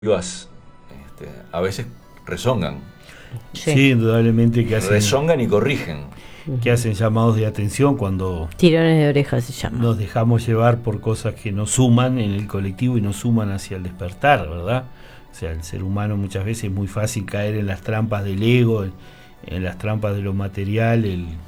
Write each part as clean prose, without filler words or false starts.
a veces rezongan. Sí, indudablemente Rezongan y corrigen. Que hacen llamados de atención cuando tirones de orejas se llama. Nos dejamos llevar por cosas que nos suman en el colectivo y nos suman hacia el despertar, ¿verdad? O sea, el ser humano muchas veces es muy fácil caer en las trampas del ego, en las trampas de lo material,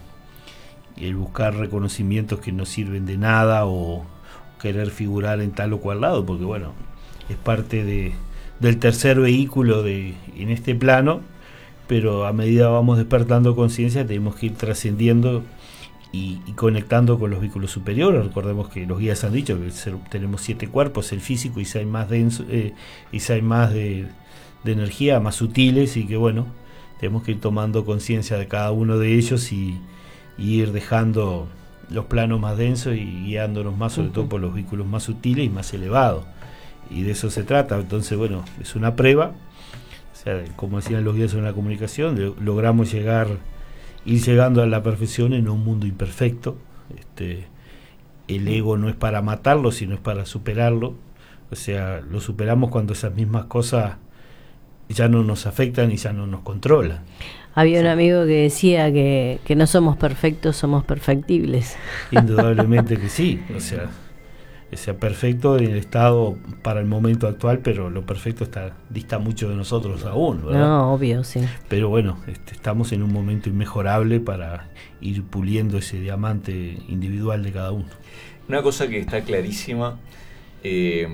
el buscar reconocimientos que no sirven de nada o querer figurar en tal o cual lado, porque bueno, es parte del tercer vehículo en este plano, pero a medida vamos despertando conciencia tenemos que ir trascendiendo y conectando con los vehículos superiores. Recordemos que los guías han dicho que tenemos 7 cuerpos, el físico y 6 más denso, y 6 más de energía, más sutiles, y que bueno, tenemos que ir tomando conciencia de cada uno de ellos y ir dejando los planos más densos y guiándonos más sobre todo por los vehículos más sutiles y más elevados, y de eso se trata. Entonces bueno, es una prueba, o sea, como decían los guías en la comunicación, logramos ir llegando a la perfección en un mundo imperfecto. El ego no es para matarlo, sino es para superarlo. O sea, lo superamos cuando esas mismas cosas ya no nos afectan y ya no nos controlan. Había un amigo que decía que no somos perfectos, somos perfectibles. Indudablemente que sí, o sea perfecto en el estado para el momento actual, pero lo perfecto dista mucho de nosotros aún, ¿verdad? No, obvio, sí. Pero bueno, estamos en un momento inmejorable para ir puliendo ese diamante individual de cada uno. Una cosa que está clarísima es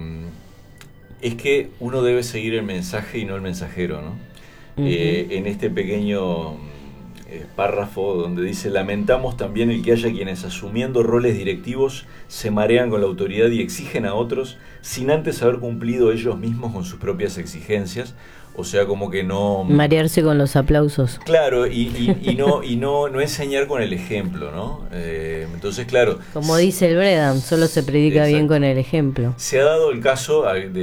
que uno debe seguir el mensaje y no el mensajero, ¿no? En este pequeño párrafo donde dice: lamentamos también el que haya quienes asumiendo roles directivos se marean con la autoridad y exigen a otros sin antes haber cumplido ellos mismos con sus propias exigencias. O sea, como que no marearse con los aplausos. Claro, y no enseñar con el ejemplo, ¿no? Entonces, claro, como dice el Bredan, solo se predica bien con el ejemplo. Se ha dado el caso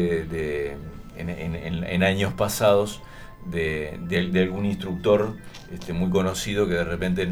en años pasados de algún instructor muy conocido que de repente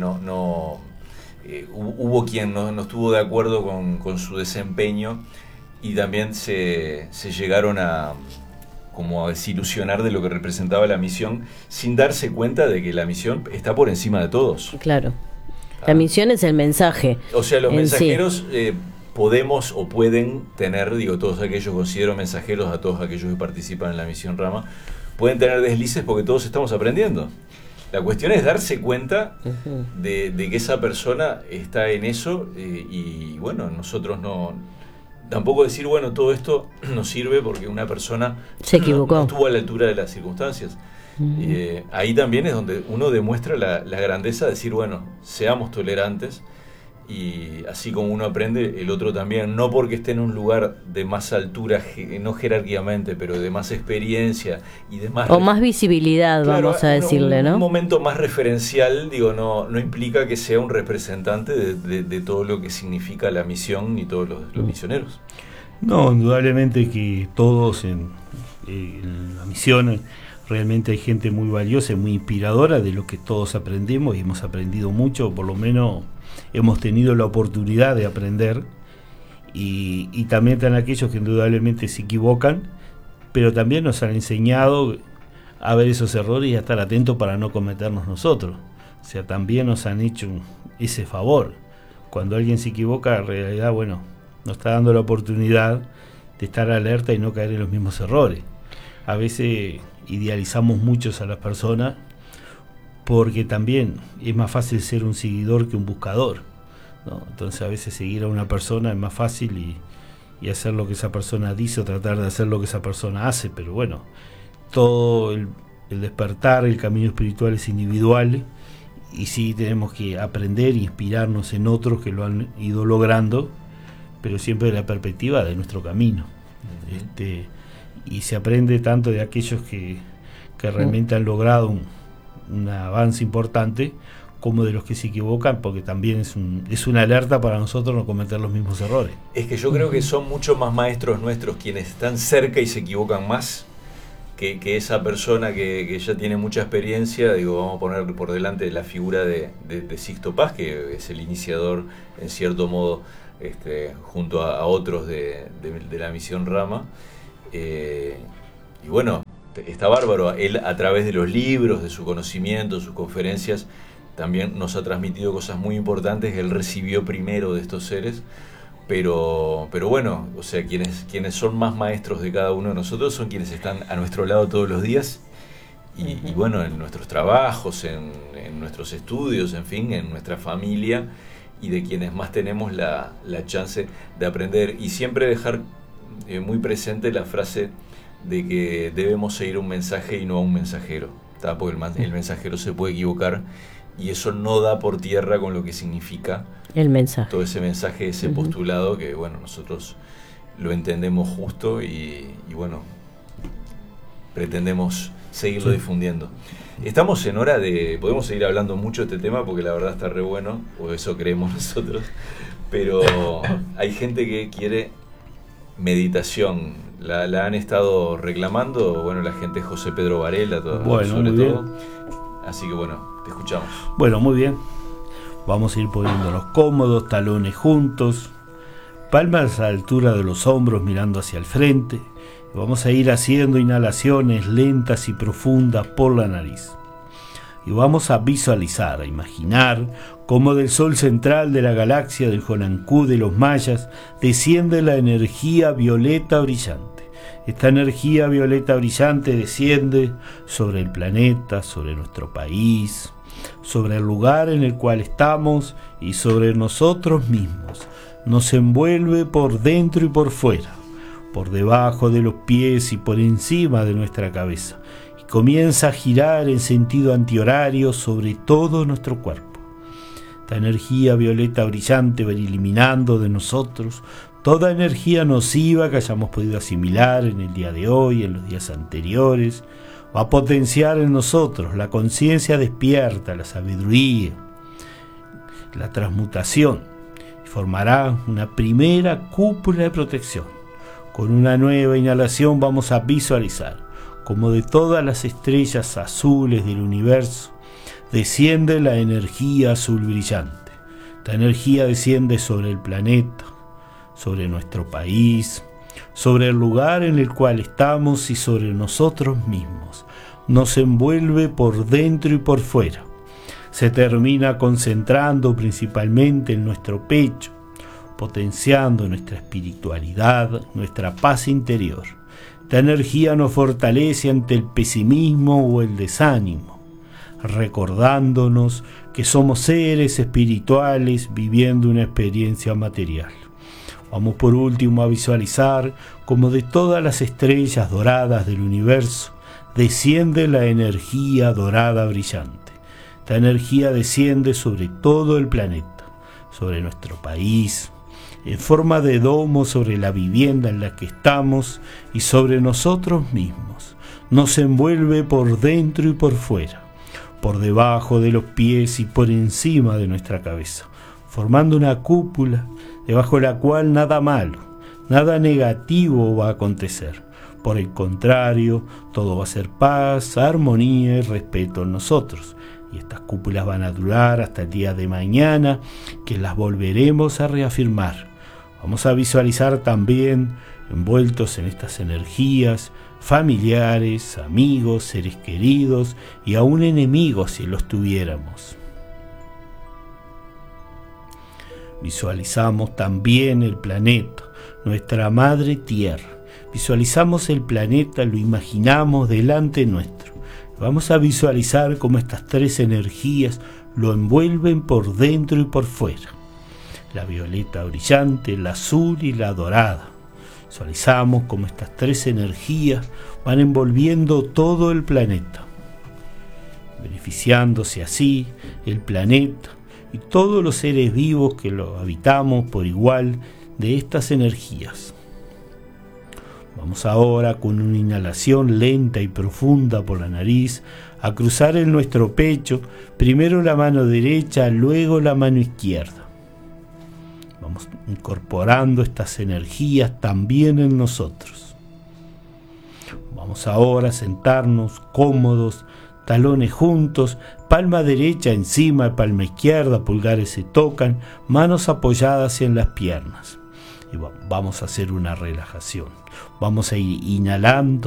hubo quien no estuvo de acuerdo con su desempeño, y también se llegaron a desilusionar de lo que representaba la misión, sin darse cuenta de que la misión está por encima de todos. Claro, la misión es el mensaje. O sea, los mensajeros podemos o pueden tener, todos aquellos, considero mensajeros a todos aquellos que participan en la misión Rama, pueden tener deslices porque todos estamos aprendiendo. La cuestión es darse cuenta de que esa persona está en eso, y bueno, nosotros tampoco decir, bueno, todo esto nos sirve porque una persona se equivocó, no estuvo a la altura de las circunstancias. Ahí también es donde uno demuestra la grandeza de decir, bueno, seamos tolerantes, y así como uno aprende, el otro también, no porque esté en un lugar de más altura, no jerárquicamente, pero de más experiencia y de más... O más visibilidad, claro, vamos a decirle, ¿no? Un momento más referencial, no implica que sea un representante de todo lo que significa la misión ni todos los misioneros. No, indudablemente que todos en la misión realmente hay gente muy valiosa y muy inspiradora, de lo que todos aprendemos, y hemos aprendido mucho, por lo menos hemos tenido la oportunidad de aprender, y también están aquellos que indudablemente se equivocan, pero también nos han enseñado a ver esos errores y a estar atentos para no cometernos nosotros. O sea, también nos han hecho ese favor. Cuando alguien se equivoca, en realidad, bueno, nos está dando la oportunidad de estar alerta y no caer en los mismos errores. A veces idealizamos muchos a las personas, porque también es más fácil ser un seguidor que un buscador, ¿no? Entonces a veces seguir a una persona es más fácil y hacer lo que esa persona dice, o tratar de hacer lo que esa persona hace. Pero bueno, todo el despertar, el camino espiritual es individual, y sí tenemos que aprender e inspirarnos en otros que lo han ido logrando, pero siempre de la perspectiva de nuestro camino. Y se aprende tanto de aquellos que realmente han logrado un avance importante, como de los que se equivocan, porque también es una alerta para nosotros no cometer los mismos errores. Es que yo creo que son mucho más maestros nuestros quienes están cerca y se equivocan más que esa persona que ya tiene mucha experiencia. Vamos a poner por delante la figura de Sixto Paz, que es el iniciador en cierto modo, junto a otros de la misión Rama. bueno, está bárbaro. Él, a través de los libros, de su conocimiento, sus conferencias, también nos ha transmitido cosas muy importantes. Él recibió primero de estos seres, pero bueno, o sea, quienes son más maestros de cada uno de nosotros son quienes están a nuestro lado todos los días y bueno, en nuestros trabajos, en nuestros estudios, en fin, en nuestra familia, y de quienes más tenemos la chance de aprender. Y siempre dejar muy presente la frase de que debemos seguir un mensaje y no a un mensajero, ¿tá? Porque el mensajero se puede equivocar y eso no da por tierra con lo que significa el mensaje. Todo ese mensaje, ese postulado que, bueno, nosotros lo entendemos justo y bueno, pretendemos seguirlo difundiendo. Estamos en hora de... Podemos seguir hablando mucho de este tema porque la verdad está re bueno, o eso creemos nosotros, pero hay gente que quiere meditación. La han estado reclamando, bueno, la gente José Pedro Varela, sobre todo. Así que bueno, te escuchamos. Bueno, muy bien. Vamos a ir poniéndonos cómodos, talones juntos, palmas a la altura de los hombros mirando hacia el frente. Vamos a ir haciendo inhalaciones lentas y profundas por la nariz. Y vamos a visualizar, a imaginar cómo del sol central de la galaxia del Jonancú de los mayas desciende la energía violeta brillante. Esta energía violeta brillante desciende sobre el planeta, sobre nuestro país, sobre el lugar en el cual estamos y sobre nosotros mismos. Nos envuelve por dentro y por fuera, por debajo de los pies y por encima de nuestra cabeza, y comienza a girar en sentido antihorario sobre todo nuestro cuerpo. Esta energía violeta brillante va eliminando de nosotros toda energía nociva que hayamos podido asimilar en el día de hoy, en los días anteriores. Va a potenciar en nosotros la conciencia despierta, la sabiduría, la transmutación, y formará una primera cúpula de protección. Con una nueva inhalación vamos a visualizar como de todas las estrellas azules del universo desciende la energía azul brillante. Esta energía desciende sobre el planeta, sobre nuestro país, sobre el lugar en el cual estamos y sobre nosotros mismos. Nos envuelve por dentro y por fuera. Se termina concentrando principalmente en nuestro pecho, potenciando nuestra espiritualidad, nuestra paz interior. Esta energía nos fortalece ante el pesimismo o el desánimo, recordándonos que somos seres espirituales viviendo una experiencia material. Vamos por último a visualizar como de todas las estrellas doradas del universo desciende la energía dorada brillante. Esta energía desciende sobre todo el planeta, sobre nuestro país, en forma de domo sobre la vivienda en la que estamos y sobre nosotros mismos. Nos envuelve por dentro y por fuera, por debajo de los pies y por encima de nuestra cabeza, formando una cúpula debajo de la cual nada malo, nada negativo va a acontecer. Por el contrario, todo va a ser paz, armonía y respeto en nosotros. Y estas cúpulas van a durar hasta el día de mañana, que las volveremos a reafirmar. Vamos a visualizar también, envueltos en estas energías, familiares, amigos, seres queridos y aún enemigos si los tuviéramos. Visualizamos también el planeta, nuestra madre tierra. Visualizamos el planeta, lo imaginamos delante nuestro. Vamos a visualizar cómo estas tres energías lo envuelven por dentro y por fuera. La violeta brillante, la azul y la dorada. Visualizamos cómo estas tres energías van envolviendo todo el planeta, beneficiándose así el planeta y todos los seres vivos que lo habitamos por igual de estas energías. Vamos ahora con una inhalación lenta y profunda por la nariz a cruzar en nuestro pecho, primero la mano derecha, luego la mano izquierda. Vamos incorporando estas energías también en nosotros. Vamos ahora a sentarnos cómodos, talones juntos, palma derecha encima de palma izquierda, pulgares se tocan, manos apoyadas en las piernas. Y vamos a hacer una relajación. Vamos a ir inhalando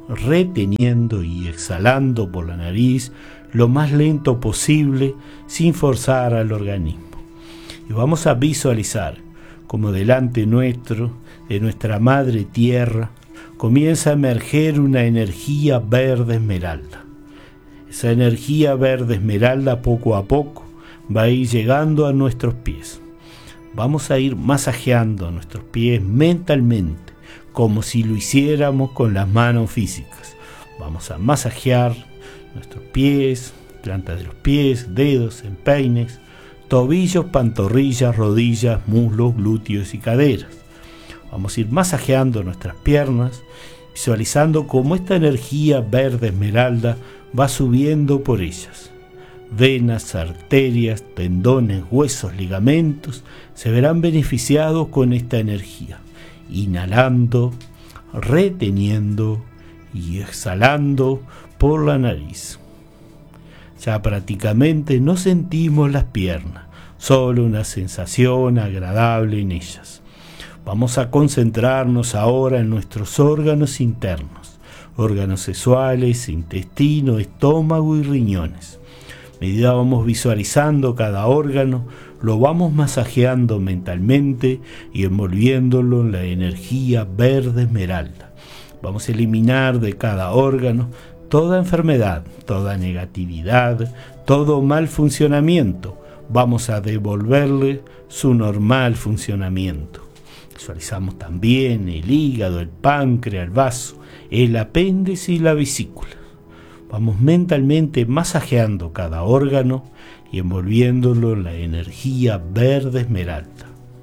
reteniendo y exhalando por la nariz lo más lento posible sin forzar al organismo. Y vamos a visualizar como delante nuestro, de nuestra madre tierra, comienza a emerger una energía verde esmeralda. Esa energía verde esmeralda poco a poco va a ir llegando a nuestros pies. Vamos a ir masajeando nuestros pies mentalmente, como si lo hiciéramos con las manos físicas. Vamos a masajear nuestros pies, plantas de los pies, dedos, empeines, tobillos, pantorrillas, rodillas, muslos, glúteos y caderas. Vamos a ir masajeando nuestras piernas, visualizando cómo esta energía verde esmeralda va subiendo por ellas. Venas, arterias, tendones, huesos, ligamentos se verán beneficiados con esta energía. Inhalando, reteniendo y exhalando por la nariz. Ya prácticamente no sentimos las piernas, solo una sensación agradable en ellas. Vamos a concentrarnos ahora en nuestros órganos internos, órganos sexuales, intestino, estómago y riñones. A medida vamos visualizando cada órgano, lo vamos masajeando mentalmente y envolviéndolo en la energía verde esmeralda. Vamos a eliminar de cada órgano toda enfermedad, toda negatividad, todo mal funcionamiento. Vamos a devolverle su normal funcionamiento. Visualizamos también el hígado, el páncreas, el vaso, el apéndice y la vesícula. Vamos mentalmente masajeando cada órgano y envolviéndolo en la energía verde esmeralda.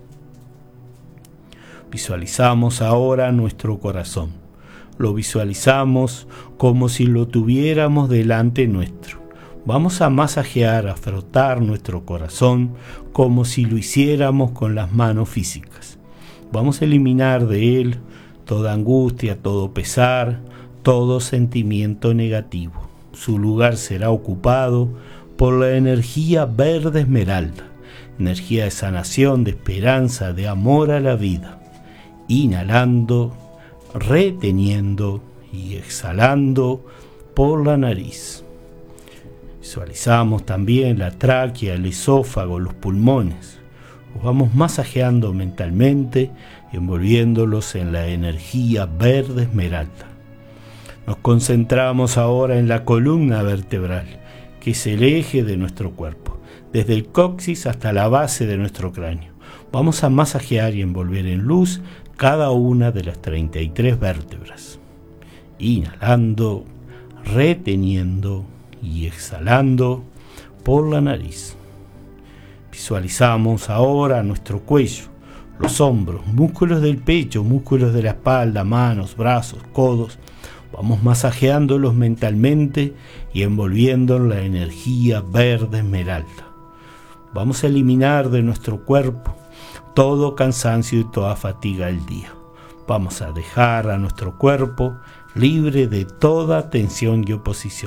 Visualizamos ahora nuestro corazón. Lo visualizamos como si lo tuviéramos delante nuestro. Vamos a masajear, a frotar nuestro corazón como si lo hiciéramos con las manos físicas. Vamos a eliminar de él toda angustia, todo pesar, todo sentimiento negativo. Su lugar será ocupado por la energía verde esmeralda, energía de sanación, de esperanza, de amor a la vida. Inhalando, reteniendo y exhalando por la nariz. Visualizamos también la tráquea, el esófago, los pulmones. Los vamos masajeando mentalmente, envolviéndolos en la energía verde esmeralda. Nos concentramos ahora en la columna vertebral, que es el eje de nuestro cuerpo, desde el coxis hasta la base de nuestro cráneo. Vamos a masajear y envolver en luz cada una de las 33 vértebras. Inhalando, reteniendo y exhalando por la nariz. Visualizamos ahora nuestro cuello, los hombros, músculos del pecho, músculos de la espalda, manos, brazos, codos. Vamos masajeándolos mentalmente y envolviendo en la energía verde esmeralda. Vamos a eliminar de nuestro cuerpo todo cansancio y toda fatiga del día. Vamos a dejar a nuestro cuerpo libre de toda tensión y oposición.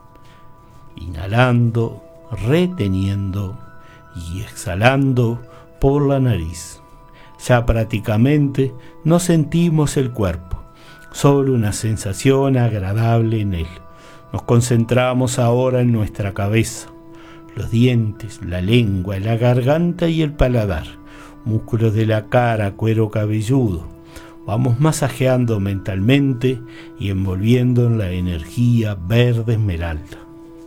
Inhalando, reteniendo y exhalando por la nariz. Ya prácticamente no sentimos el cuerpo, solo una sensación agradable en él. Nos concentramos ahora en nuestra cabeza, los dientes, la lengua, la garganta y el paladar, músculos de la cara, cuero cabelludo. Vamos masajeando mentalmente y envolviendo en la energía verde esmeralda.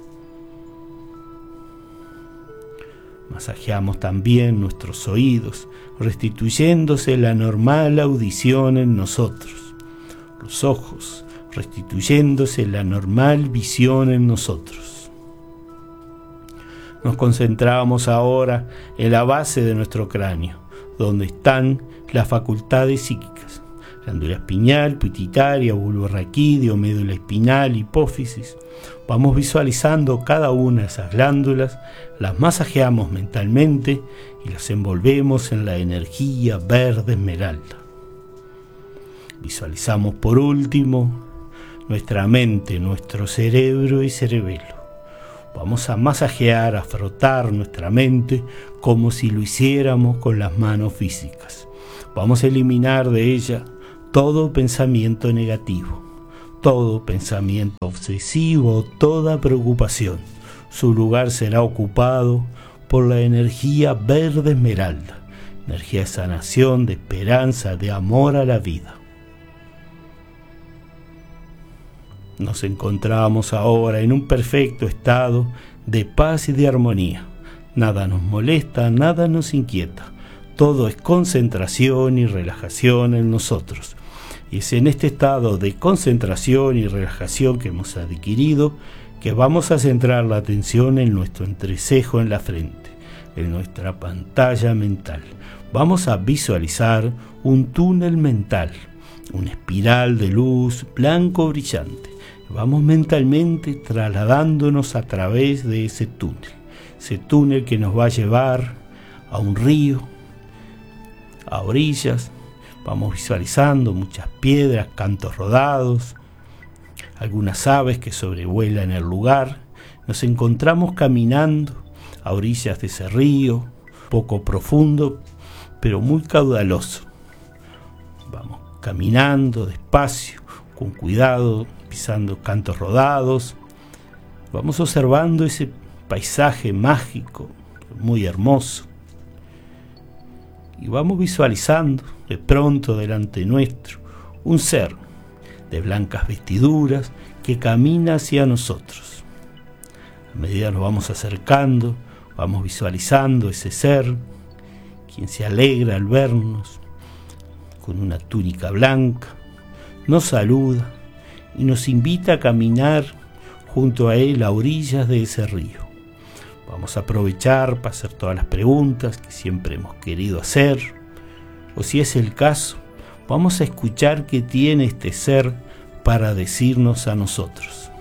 Masajeamos también nuestros oídos, restituyéndose la normal audición en nosotros. Los ojos, restituyéndose la normal visión en nosotros. Nos concentramos ahora en la base de nuestro cráneo, donde están las facultades psíquicas, glándula espinal, pituitaria, bulbo raquídeo, médula espinal, hipófisis. Vamos visualizando cada una de esas glándulas, las masajeamos mentalmente y las envolvemos en la energía verde esmeralda. Visualizamos por último nuestra mente, nuestro cerebro y cerebelo. Vamos a masajear, a frotar nuestra mente como si lo hiciéramos con las manos físicas. Vamos a eliminar de ella todo pensamiento negativo, todo pensamiento obsesivo, toda preocupación. Su lugar será ocupado por la energía verde esmeralda, energía de sanación, de esperanza, de amor a la vida. Nos encontramos ahora en un perfecto estado de paz y de armonía. Nada nos molesta, nada nos inquieta. Todo es concentración y relajación en nosotros. Y es en este estado de concentración y relajación que hemos adquirido que vamos a centrar la atención en nuestro entrecejo en la frente, en nuestra pantalla mental. Vamos a visualizar un túnel mental, una espiral de luz blanco brillante. Vamos mentalmente trasladándonos a través de ese túnel que nos va a llevar a un río, a orillas. Vamos visualizando muchas piedras, cantos rodados, algunas aves que sobrevuelan el lugar. Nos encontramos caminando a orillas de ese río, poco profundo, pero muy caudaloso. Vamos caminando despacio, con cuidado, pisando cantos rodados. Vamos observando ese paisaje mágico, muy hermoso. Y vamos visualizando de pronto delante nuestro un ser de blancas vestiduras que camina hacia nosotros. A medida nos vamos acercando, vamos visualizando ese ser, quien se alegra al vernos, con una túnica blanca, nos saluda y nos invita a caminar junto a él a orillas de ese río. Vamos a aprovechar para hacer todas las preguntas que siempre hemos querido hacer, o si es el caso, vamos a escuchar qué tiene este ser para decirnos a nosotros.